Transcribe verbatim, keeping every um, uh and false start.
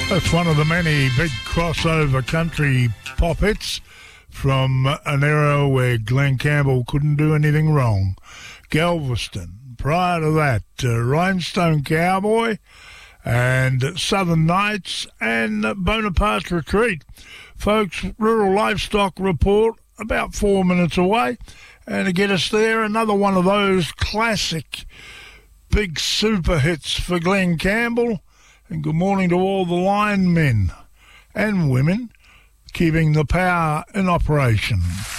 That's one of the many big crossover country pop hits from an era where Glenn Campbell couldn't do anything wrong. Galveston. Prior to that, uh, Rhinestone Cowboy and Southern Nights and Bonaparte's Retreat. Folks, Rural Livestock Report about four minutes away. And to get us there, another one of those classic big super hits for Glenn Campbell. And good morning to all the linemen and women keeping the power in operation.